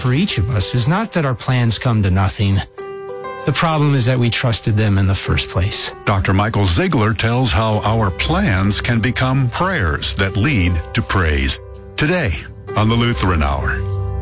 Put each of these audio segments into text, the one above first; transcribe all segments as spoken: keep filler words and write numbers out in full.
for each of us is not that our plans come to nothing. The problem is that we trusted them in the first place. Doctor Michael Ziegler tells how our plans can become prayers that lead to praise. Today on the Lutheran Hour.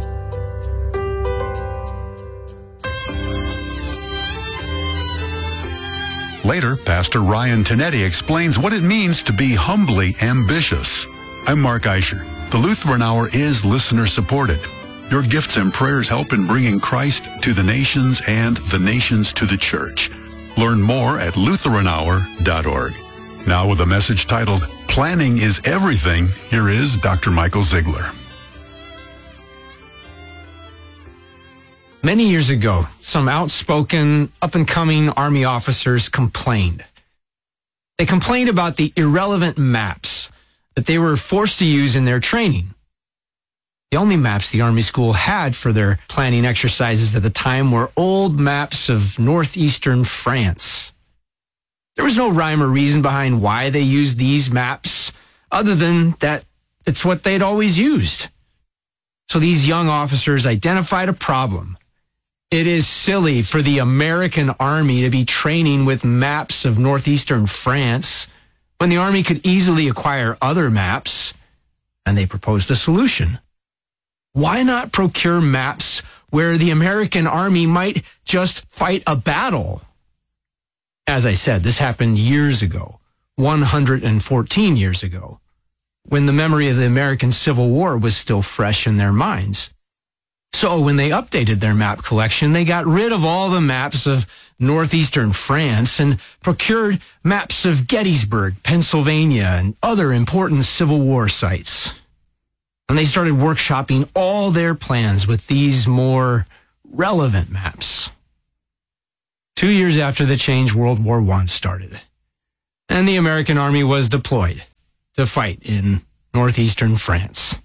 Later, Pastor Ryan Tinetti explains what it means to be humbly ambitious. I'm Mark Eicher. The Lutheran Hour is listener-supported. Your gifts and prayers help in bringing Christ to the nations and the nations to the church. Learn more at lutheran hour dot org. Now with a message titled, Planning is Everything, here is Doctor Michael Ziegler. Many years ago, some outspoken, up-and-coming Army officers complained. They complained about the irrelevant maps that they were forced to use in their training. The only maps the Army school had for their planning exercises at the time were old maps of northeastern France. There was no rhyme or reason behind why they used these maps, other than that it's what they'd always used. So these young officers identified a problem. It is silly for the American Army to be training with maps of northeastern France when the Army could easily acquire other maps, and they proposed a solution. Why not procure maps where the American Army might just fight a battle? As I said, this happened years ago, one hundred fourteen years ago, when the memory of the American Civil War was still fresh in their minds. So when they updated their map collection, they got rid of all the maps of northeastern France and procured maps of Gettysburg, Pennsylvania, and other important Civil War sites. And they started workshopping all their plans with these more relevant maps. Two years after the change, World War One started, and the American Army was deployed to fight in northeastern France.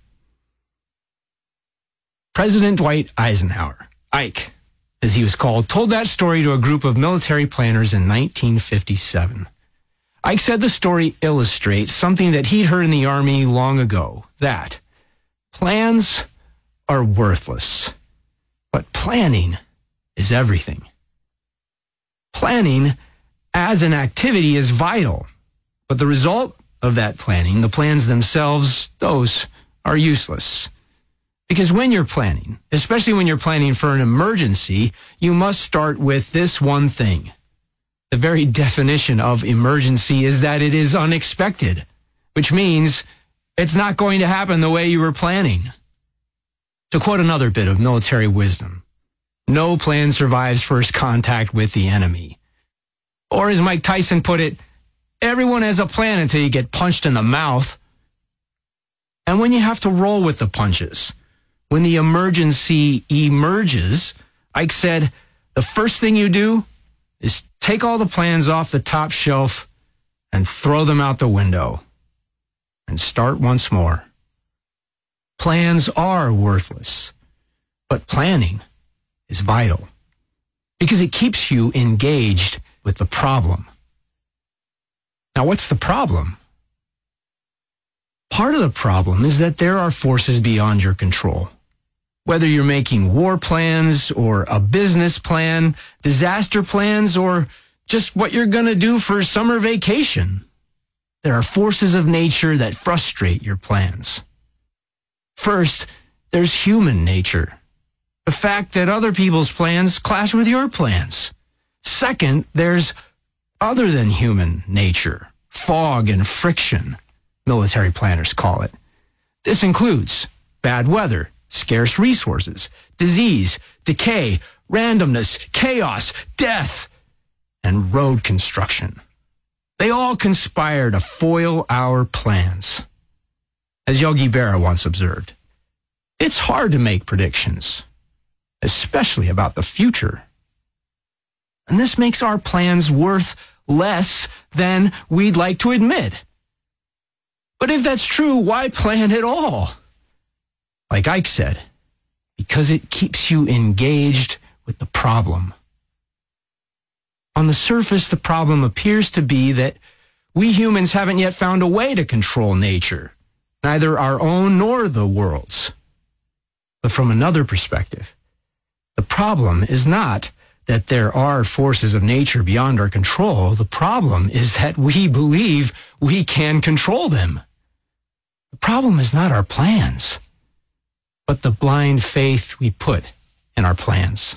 President Dwight Eisenhower, Ike, as he was called, told that story to a group of military planners in nineteen fifty-seven. Ike said the story illustrates something that he'd heard in the Army long ago, that plans are worthless, but planning is everything. Planning as an activity is vital, but the result of that planning, the plans themselves, those are useless. Because when you're planning, especially when you're planning for an emergency, you must start with this one thing. The very definition of emergency is that it is unexpected, which means it's not going to happen the way you were planning. To quote another bit of military wisdom, no plan survives first contact with the enemy. Or as Mike Tyson put it, everyone has a plan until you get punched in the mouth. And when you have to roll with the punches, when the emergency emerges, Ike said, the first thing you do is take all the plans off the top shelf and throw them out the window and start once more. Plans are worthless, but planning is vital because it keeps you engaged with the problem. Now, what's the problem? Part of the problem is that there are forces beyond your control. Whether you're making war plans or a business plan, disaster plans, or just what you're going to do for summer vacation, there are forces of nature that frustrate your plans. First, there's human nature. The fact that other people's plans clash with your plans. Second, there's other than human nature, fog and friction, military planners call it. This includes bad weather, scarce resources, disease, decay, randomness, chaos, death, and road construction. They all conspire to foil our plans. As Yogi Berra once observed, it's hard to make predictions, especially about the future. And this makes our plans worth less than we'd like to admit. But if that's true, why plan at all? Like Ike said, because it keeps you engaged with the problem. On the surface, the problem appears to be that we humans haven't yet found a way to control nature, neither our own nor the world's. But from another perspective, the problem is not that there are forces of nature beyond our control. The problem is that we believe we can control them. The problem is not our plans, but the blind faith we put in our plans.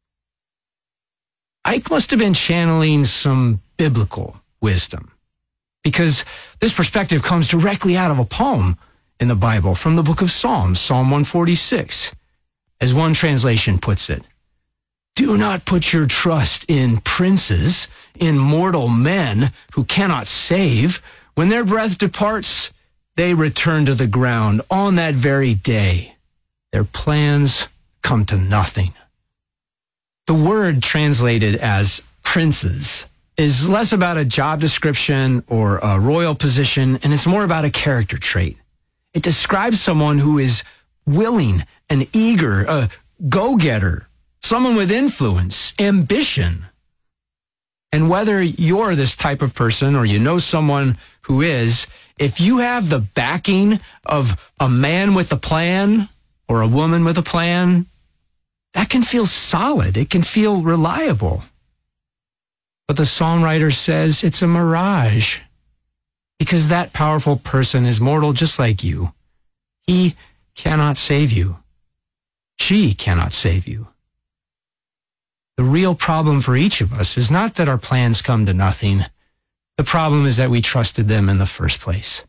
Ike must have been channeling some biblical wisdom, because this perspective comes directly out of a poem in the Bible from the book of Psalms, Psalm one forty-six. As one translation puts it, "Do not put your trust in princes, in mortal men who cannot save. When their breath departs, they return to the ground. On that very day, their plans come to nothing." The word translated as princes is less about a job description or a royal position, and it's more about a character trait. It describes someone who is willing and eager, a go-getter, someone with influence, ambition. And whether you're this type of person or you know someone who is, if you have the backing of a man with a plan or a woman with a plan, that can feel solid. It can feel reliable. But the songwriter says it's a mirage, because that powerful person is mortal just like you. He cannot save you. She cannot save you. The real problem for each of us is not that our plans come to nothing. The problem is that we trusted them in the first place.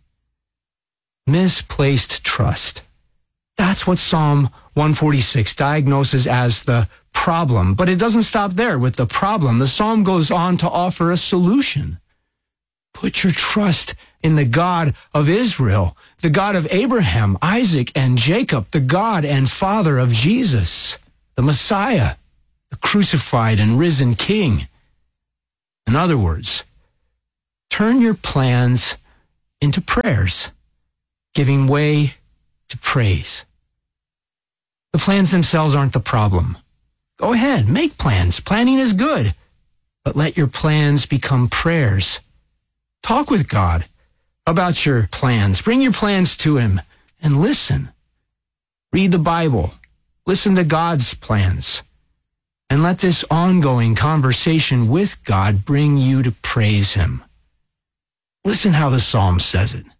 Misplaced trust. That's what Psalm one forty-six diagnoses as the problem. But it doesn't stop there with the problem. The psalm goes on to offer a solution. Put your trust in the God of Israel, the God of Abraham, Isaac, and Jacob, the God and Father of Jesus, the Messiah, the crucified and risen King. In other words, turn your plans into prayers, giving way to praise. The plans themselves aren't the problem. Go ahead, make plans. Planning is good, but let your plans become prayers. Talk with God about your plans. Bring your plans to him and listen. Read the Bible. Listen to God's plans. And let this ongoing conversation with God bring you to praise him. Listen how the psalm says it.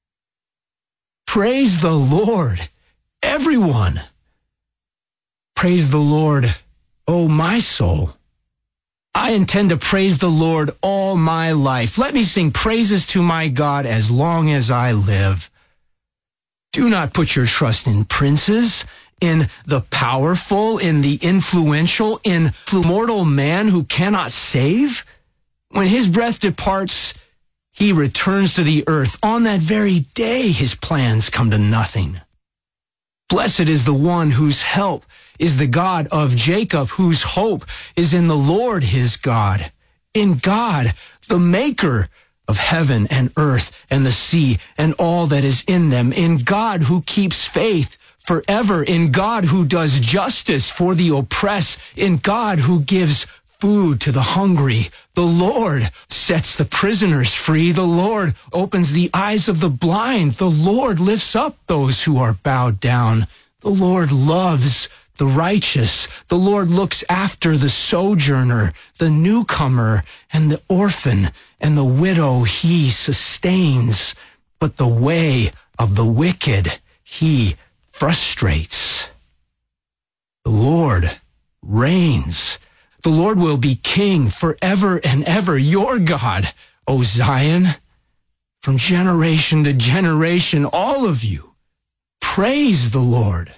Praise the Lord, everyone. Praise the Lord, oh my soul. I intend to praise the Lord all my life. Let me sing praises to my God as long as I live. Do not put your trust in princes, in the powerful, in the influential, in mortal man who cannot save. When his breath departs, he returns to the earth. On that very day, his plans come to nothing. Blessed is the one whose help is the God of Jacob, whose hope is in the Lord his God, in God, the maker of heaven and earth and the sea and all that is in them, in God who keeps faith forever, in God who does justice for the oppressed, in God who gives food to the hungry. The Lord sets the prisoners free. The Lord opens the eyes of the blind. The Lord lifts up those who are bowed down. The Lord loves the righteous. The Lord looks after the sojourner, the newcomer, and the orphan, and the widow he sustains. But the way of the wicked he frustrates. The Lord reigns. The Lord will be king forever and ever, your God, O Zion. From generation to generation, all of you, praise the Lord.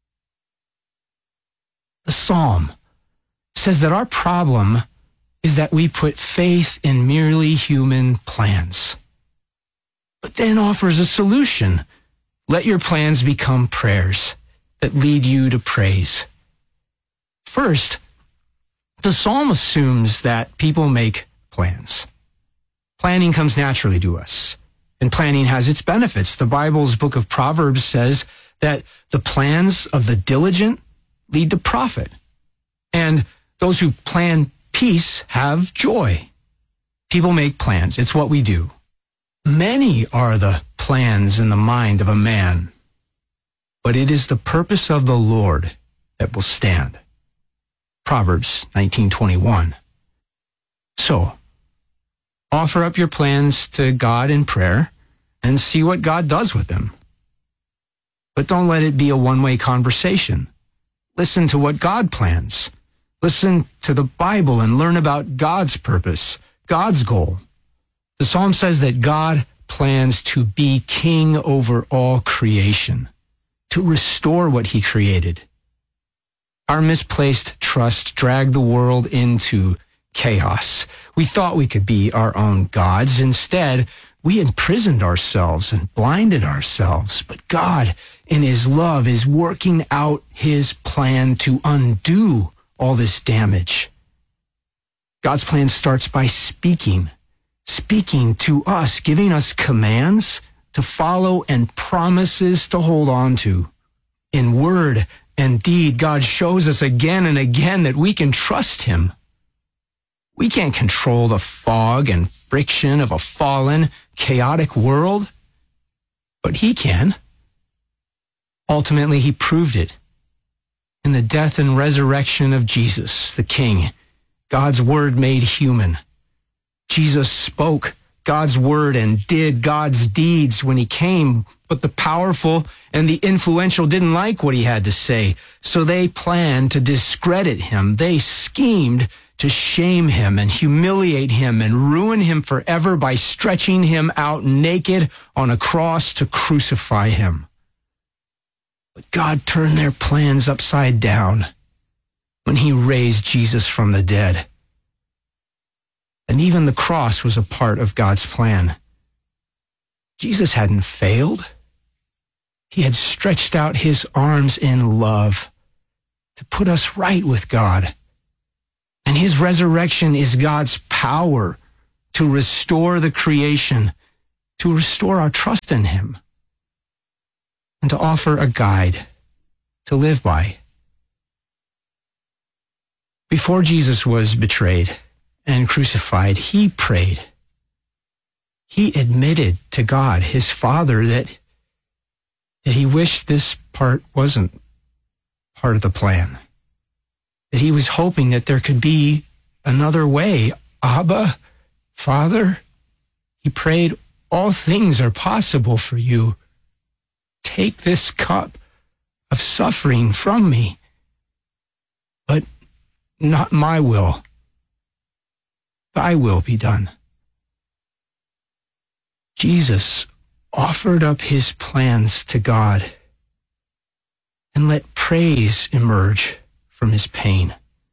The psalm says that our problem is that we put faith in merely human plans, but then offers a solution. Let your plans become prayers that lead you to praise. First, the psalm assumes that people make plans. Planning comes naturally to us, and planning has its benefits. The Bible's book of Proverbs says that the plans of the diligent lead to profit, and those who plan peace have joy. People make plans. It's what we do. Many are the plans in the mind of a man, but but it is the purpose of the Lord that will stand. Proverbs nineteen twenty-one. So, offer up your plans to God in prayer and see what God does with them. But don't let it be a one-way conversation. Listen to what God plans. Listen to the Bible and learn about God's purpose, God's goal. The Psalm says that God plans to be king over all creation, to restore what he created. Our misplaced trust dragged the world into chaos. We thought we could be our own gods. Instead, we imprisoned ourselves and blinded ourselves. But God, in his love, is working out his plan to undo all this damage. God's plan starts by speaking, speaking to us, giving us commands to follow and promises to hold on to. In word and deed, God shows us again and again that we can trust him. We can't control the fog and friction of a fallen, chaotic world, but he can. Ultimately, he proved it in the death and resurrection of Jesus, the King, God's word made human. Jesus spoke God's word and did God's deeds when he came, but the powerful and the influential didn't like what he had to say, so they planned to discredit him. They schemed to shame him and humiliate him and ruin him forever by stretching him out naked on a cross to crucify him. But God turned their plans upside down when he raised Jesus from the dead. And even the cross was a part of God's plan. Jesus hadn't failed. He had stretched out his arms in love to put us right with God. And his resurrection is God's power to restore the creation, to restore our trust in him, and to offer a guide to live by. Before Jesus was betrayed and crucified, he prayed. He admitted to God, his Father, that, that he wished this part wasn't part of the plan, that he was hoping that there could be another way. Abba, Father, he prayed, all things are possible for you. Take this cup of suffering from me, but not my will. Thy will be done. Jesus offered up his plans to God and let praise emerge from his pain.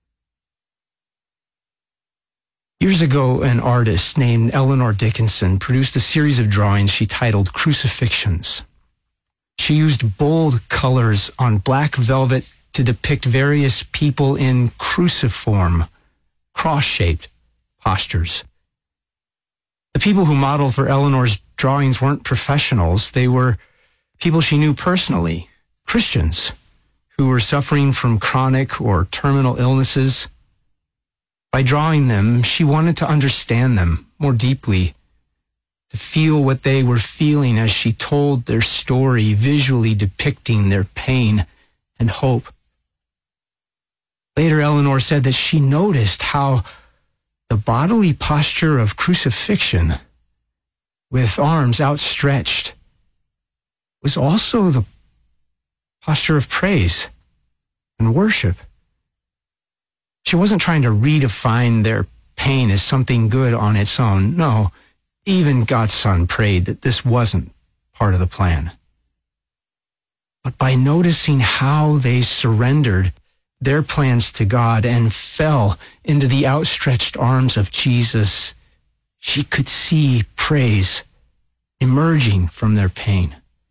Years ago, an artist named Eleanor Dickinson produced a series of drawings she titled Crucifixions. She used bold colors on black velvet to depict various people in cruciform, cross-shaped postures. The people who modeled for Eleanor's drawings weren't professionals. They were people she knew personally, Christians, who were suffering from chronic or terminal illnesses. By drawing them, she wanted to understand them more deeply, to feel what they were feeling as she told their story, visually depicting their pain and hope. Later, Eleanor said that she noticed how the bodily posture of crucifixion, with arms outstretched, was also the posture of praise and worship. She wasn't trying to redefine their pain as something good on its own. No, even God's Son prayed that this wasn't part of the plan. But by noticing how they surrendered their plans to God and fell into the outstretched arms of Jesus, she could see praise emerging from their pain.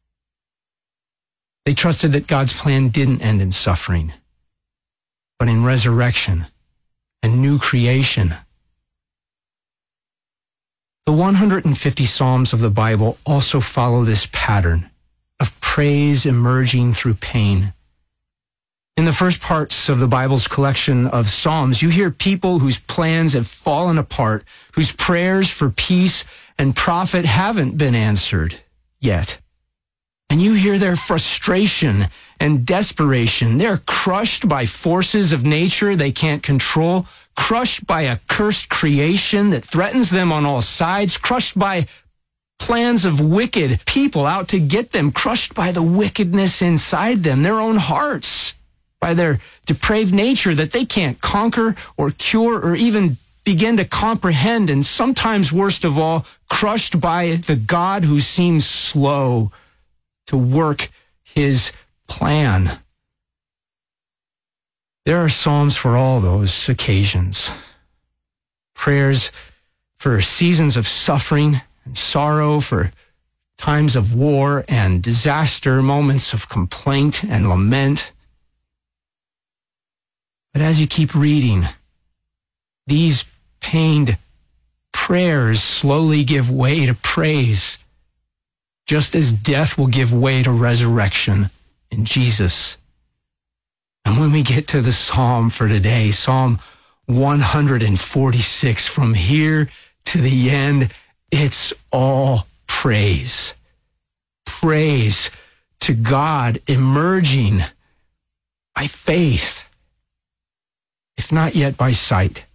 They trusted that God's plan didn't end in suffering, but in resurrection and new creation. The one hundred fifty Psalms of the Bible also follow this pattern of praise emerging through pain. In the first parts of the Bible's collection of Psalms, you hear people whose plans have fallen apart, whose prayers for peace and profit haven't been answered yet. And you hear their frustration and desperation. They're crushed by forces of nature they can't control, crushed by a cursed creation that threatens them on all sides, crushed by plans of wicked people out to get them, crushed by the wickedness inside them, their own hearts, by their depraved nature that they can't conquer or cure or even begin to comprehend, and sometimes, worst of all, crushed by the God who seems slow to work his plan. There are psalms for all those occasions. Prayers for seasons of suffering and sorrow, for times of war and disaster, moments of complaint and lament. But as you keep reading, these pained prayers slowly give way to praise, just as death will give way to resurrection in Jesus. And when we get to the psalm for today, Psalm one forty-six, from here to the end, it's all praise. Praise to God emerging by faith, if not yet by sight.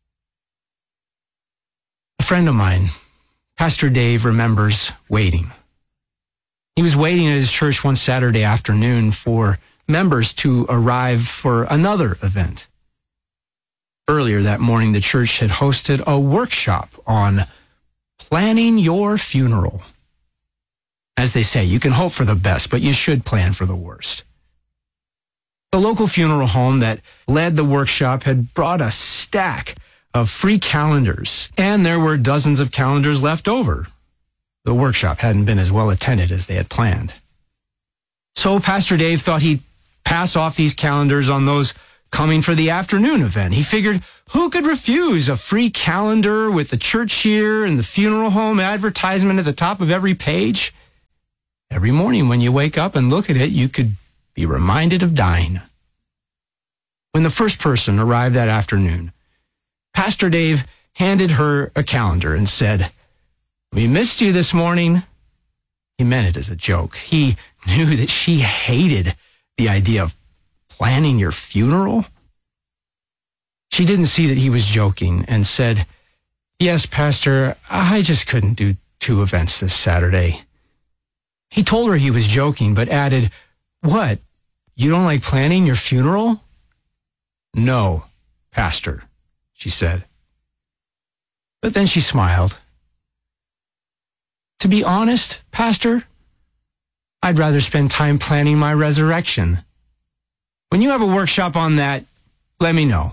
A friend of mine, Pastor Dave, remembers waiting. He was waiting at his church one Saturday afternoon for members to arrive for another event. Earlier that morning, the church had hosted a workshop on planning your funeral. As they say, you can hope for the best, but you should plan for the worst. The local funeral home that led the workshop had brought a stack of free calendars, and there were dozens of calendars left over. The workshop hadn't been as well attended as they had planned. So Pastor Dave thought he'd pass off these calendars on those coming for the afternoon event. He figured, who could refuse a free calendar with the church here and the funeral home advertisement at the top of every page? Every morning when you wake up and look at it, you could be reminded of dying. When the first person arrived that afternoon, Pastor Dave handed her a calendar and said, "We missed you this morning." He meant it as a joke. He knew that she hated the idea of planning your funeral. She didn't see that he was joking and said, "Yes, Pastor, I just couldn't do two events this Saturday." He told her he was joking, but added, "What? You don't like planning your funeral?" "No, Pastor," she said. But then she smiled. "To be honest, Pastor, I'd rather spend time planning my resurrection. When you have a workshop on that, let me know."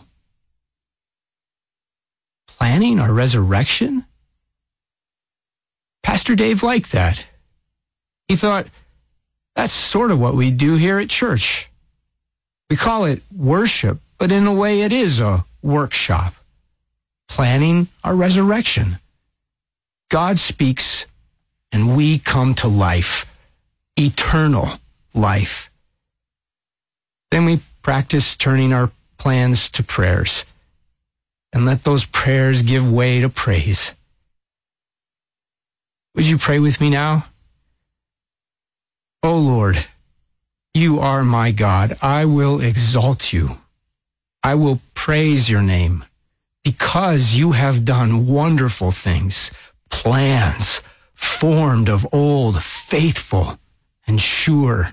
Planning our resurrection? Pastor Dave liked that. He thought, that's sort of what we do here at church. We call it worship, but in a way it is a workshop. Planning our resurrection. God speaks and we come to life, eternal life. Then we practice turning our plans to prayers and let those prayers give way to praise. Would you pray with me now? Oh Lord, you are my God. I will exalt you. I will praise your name because you have done wonderful things, plans formed of old, faithful and sure.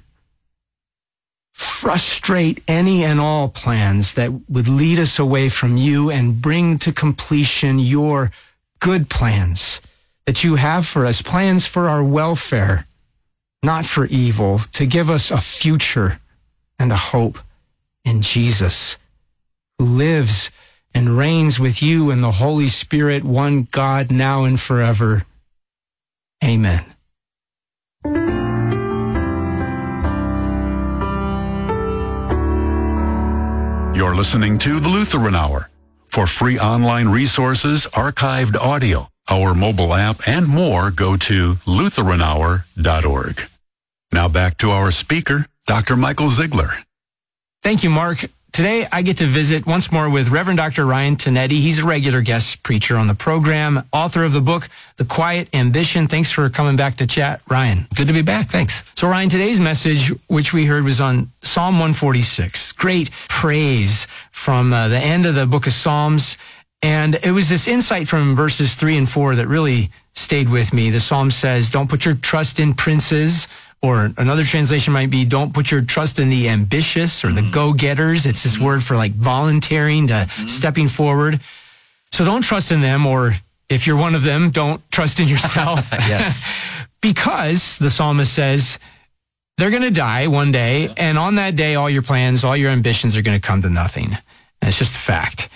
Frustrate any and all plans that would lead us away from you and bring to completion your good plans that you have for us, plans for our welfare, not for evil, to give us a future and a hope in Jesus, who lives and reigns with you in the Holy Spirit, one God, now and forever. Amen. You're listening to the Lutheran Hour. For free online resources, archived audio, our mobile app, and more, go to lutheran hour dot org. Now back to our speaker, Doctor Michael Ziegler. Thank you, Mark. today I get to visit once more with Reverend Doctor Ryan Tinetti. He's a regular guest preacher on the program, author of the book, The Quiet Ambition. Thanks for coming back to chat, Ryan. Good to be back. Thanks. So, Ryan, today's message, which we heard, was on Psalm one forty-six. Great praise from uh, the end of the book of Psalms. And it was this insight from verses three and four that really stayed with me. The psalm says, don't put your trust in princes, or another translation might be, don't put your trust in the ambitious or the mm-hmm. go-getters. It's this mm-hmm. word for like volunteering to mm-hmm. stepping forward. So don't trust in them, or if you're one of them, don't trust in yourself. Yes. Because the psalmist says, they're going to die one day, yeah. and on that day, all your plans, all your ambitions are going to come to nothing. And it's just a fact.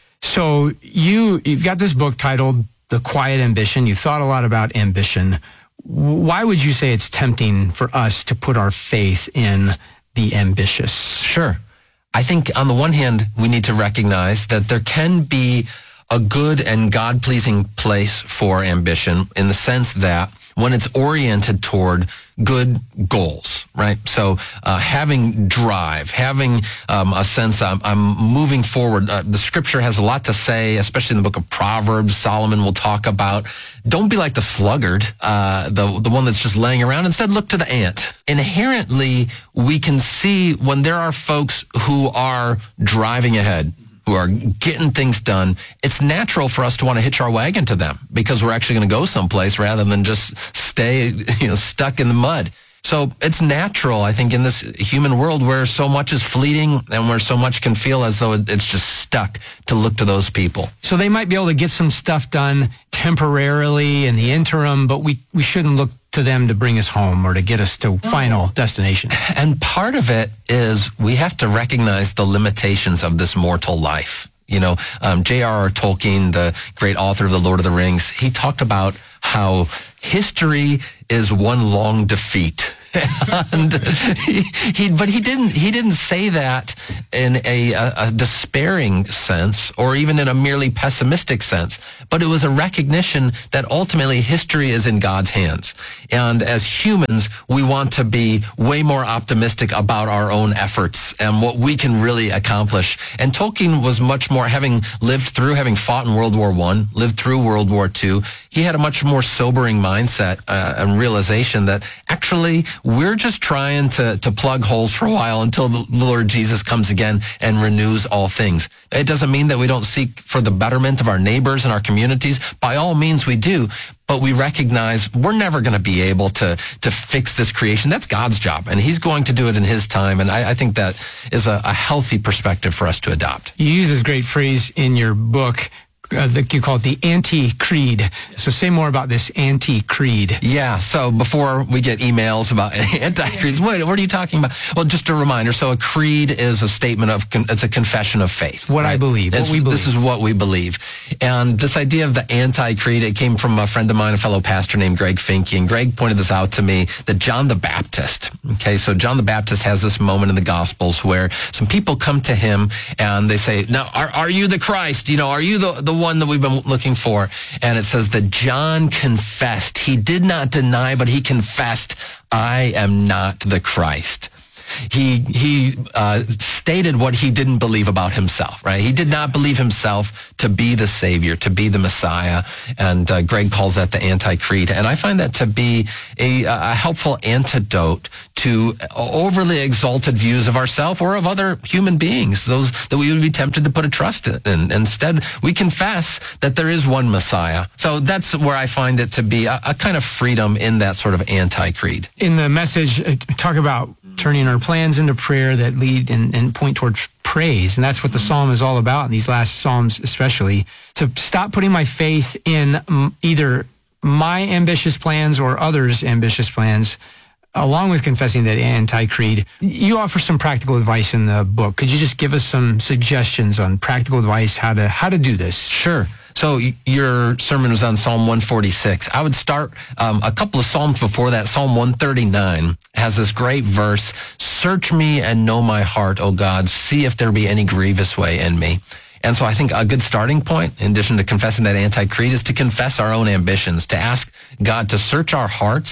So you, you've got this book titled The Quiet Ambition. You thought a lot about ambition. Why would you say it's tempting for us to put our faith in the ambitious? Sure. I think on the one hand, we need to recognize that there can be a good and God-pleasing place for ambition in the sense that when it's oriented toward good goals, right? So uh, having drive, having um, a sense I'm, I'm moving forward. Uh, the scripture has a lot to say, especially in the book of Proverbs. Solomon will talk about, don't be like the sluggard, uh, the, the one that's just laying around. Instead, look to the ant. Inherently, we can see when there are folks who are driving ahead, who are getting things done, it's natural for us to want to hitch our wagon to them because we're actually going to go someplace rather than just stay, you know, stuck in the mud. So it's natural, I think, in this human world where so much is fleeting and where so much can feel as though it's just stuck, to look to those people. So they might be able to get some stuff done temporarily in the interim, but we, we shouldn't look to them to bring us home or to get us to final destination. And part of it is we have to recognize the limitations of this mortal life. You know, um, J R R Tolkien, the great author of The Lord of the Rings, he talked about how history is one long defeat. and he, he, but he didn't. He didn't say that in a, a, a despairing sense, or even in a merely pessimistic sense. But it was a recognition that ultimately history is in God's hands, and as humans, we want to be way more optimistic about our own efforts and what we can really accomplish. And Tolkien was much more, having lived through, having fought in World War One, lived through World War Two. He had a much more sobering mindset uh, and realization that actually we're just trying to, to plug holes for a while until the Lord Jesus comes again and renews all things. It doesn't mean that we don't seek for the betterment of our neighbors and our communities. By all means we do, but we recognize we're never going to be able to, to fix this creation. That's God's job, and he's going to do it in his time, and I, I think that is a, a healthy perspective for us to adopt. You use this great phrase in your book, Uh, the, you call it the anti-creed. So say more about this anti-creed. Yeah, so before we get emails about anti-creeds, what, what are you talking about? Well, just a reminder. So a creed is a statement of, it's a confession of faith. What right? I believe, what it's, we believe. This is what we believe. And this idea of the anti-creed, it came from a friend of mine, a fellow pastor named Greg Finke. And Greg pointed this out to me, that John the Baptist, okay, so John the Baptist has this moment in the Gospels where some people come to him and they say, now, are, are you the Christ? You know, are you the, the one that we've been looking for? And it says that John confessed. He did not deny, but he confessed, I am not the Christ. He he uh, stated what he didn't believe about himself, right? He did not believe himself to be the Savior, to be the Messiah, and uh, Greg calls that the anti-creed. And I find that to be a, a helpful antidote to overly exalted views of ourselves or of other human beings, those that we would be tempted to put a trust in. Instead, we confess that there is one Messiah. So that's where I find it to be a, a kind of freedom in that sort of anti-creed. In the message, uh, talk about turning our plans into prayer that lead and, and point towards praise. And that's what the psalm is all about, in these last psalms especially. To stop putting my faith in either my ambitious plans or others' ambitious plans, along with confessing that anti-creed. You offer some practical advice in the book. Could you just give us some suggestions on practical advice, how to how to do this? Sure. So your sermon was on Psalm one forty-six. I would start um, a couple of Psalms before that. Psalm one thirty-nine has this great verse, search me and know my heart, O God, see if there be any grievous way in me. And so I think a good starting point, in addition to confessing that anti-creed, is to confess our own ambitions, to ask God to search our hearts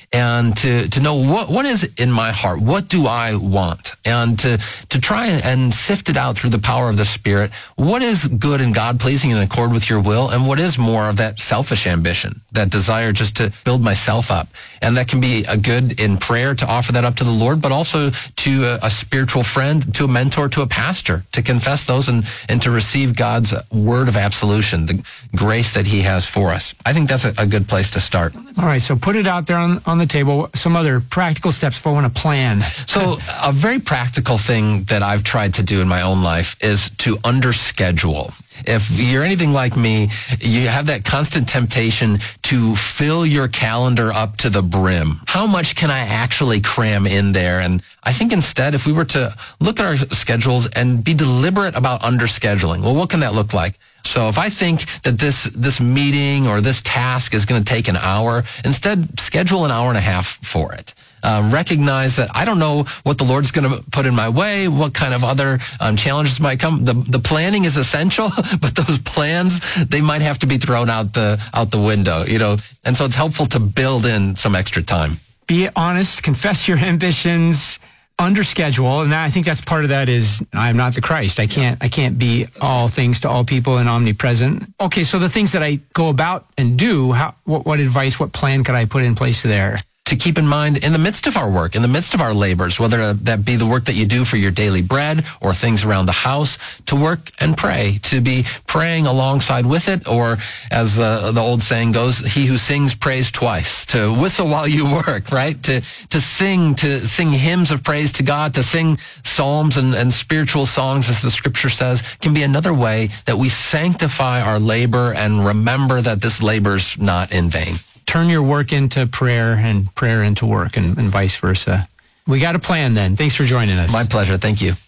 and to, to know what, what is in my heart? What do I want? And to, to try and sift it out through the power of the Spirit. What is good and God-pleasing in accord with your will? And what is more of that selfish ambition, that desire just to build myself up? And that can be a good in prayer to offer that up to the Lord, but also to a, a spiritual friend, to a mentor, to a pastor, to confess those and, and to receive God's word of absolution, the grace that he has for us. I think that's a, a good place to start. All right, so put it out there on, on the table. Some other practical steps if I want to plan. So a very practical thing that I've tried to do in my own life is to underschedule. If you're anything like me, you have that constant temptation to fill your calendar up to the brim. How much can I actually cram in there? And I think instead, if we were to look at our schedules and be deliberate about underscheduling, well, what can that look like? So if I think that this this meeting or this task is going to take an hour, instead schedule an hour and a half for it. Um, recognize that I don't know what the Lord's going to put in my way, what kind of other um, challenges might come. The the planning is essential, but those plans, they might have to be thrown out the out the window, you know. And so it's helpful to build in some extra time. Be honest, confess your ambitions, under schedule, and I think that's part of that is I'm not the Christ. I can't I can't be all things to all people and omnipresent. Okay, so the things that I go about and do, how, what, what advice, what plan could I put in place there? To keep in mind in the midst of our work, in the midst of our labors, whether that be the work that you do for your daily bread or things around the house, to work and pray, to be praying alongside with it, or as uh, the old saying goes, he who sings prays twice, to whistle while you work, right? To to sing, to sing hymns of praise to God, to sing psalms and, and spiritual songs, as the scripture says, can be another way that we sanctify our labor and remember that this labor's not in vain. Turn your work into prayer and prayer into work and, and vice versa. We got a plan then. Thanks for joining us. My pleasure. Thank you.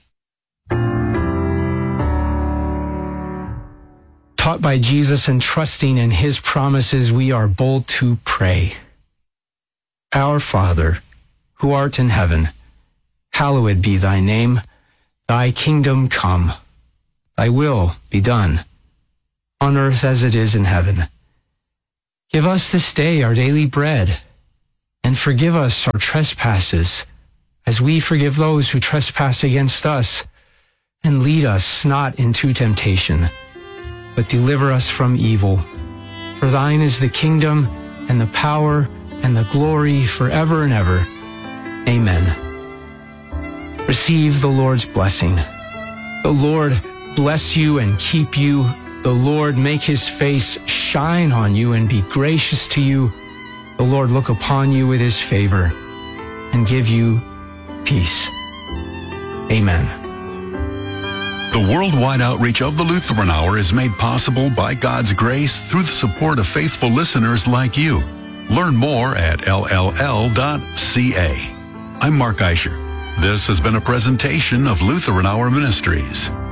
Taught by Jesus and trusting in his promises, we are bold to pray. Our Father, who art in heaven, hallowed be thy name. Thy kingdom come. Thy will be done, on earth as it is in heaven. Give us this day our daily bread, and forgive us our trespasses, as we forgive those who trespass against us. And lead us not into temptation, but deliver us from evil. For thine is the kingdom, and the power, and the glory forever and ever. Amen. Receive the Lord's blessing. The Lord bless you and keep you. The Lord make his face shine on you and be gracious to you. The Lord look upon you with his favor and give you peace. Amen. The worldwide outreach of the Lutheran Hour is made possible by God's grace through the support of faithful listeners like you. Learn more at L L L dot C A. I'm Mark Eicher. This has been a presentation of Lutheran Hour Ministries.